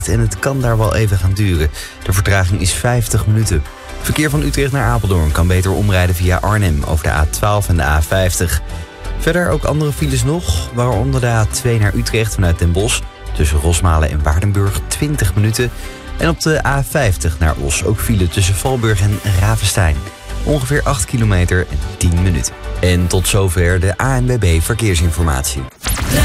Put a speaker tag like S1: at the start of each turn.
S1: en het kan daar wel even gaan duren. De vertraging is 50 minuten. Verkeer van Utrecht naar Apeldoorn kan beter omrijden via Arnhem over de A12 en de A50. Verder ook andere files nog, waaronder de A2 naar Utrecht vanuit Den Bosch, tussen Rosmalen en Waardenburg 20 minuten. En op de A50 naar Os ook file tussen Valburg en Ravenstein. Ongeveer 8 kilometer en 10 minuten. En tot zover de ANWB Verkeersinformatie.